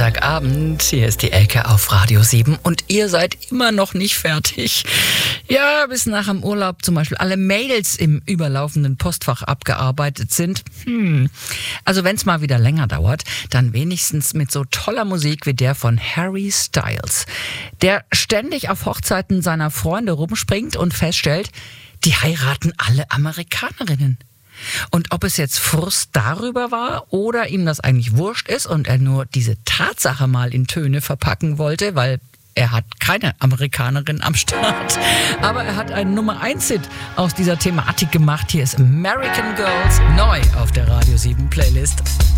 Freitagabend. Hier ist die Elke auf Radio 7 und ihr seid immer noch nicht fertig. Ja, bis nach dem Urlaub zum Beispiel alle Mails im überlaufenden Postfach abgearbeitet sind. Also wenn es mal wieder länger dauert, dann wenigstens mit so toller Musik wie der von Harry Styles, der ständig auf Hochzeiten seiner Freunde rumspringt und feststellt, die heiraten alle Amerikanerinnen. Und ob es jetzt Frust darüber war oder ihm das eigentlich wurscht ist und er nur diese Tatsache mal in Töne verpacken wollte, weil er hat keine Amerikanerin am Start. Aber er hat einen Nummer-1-Hit aus dieser Thematik gemacht. Hier ist American Girls neu auf der Radio 7 Playlist.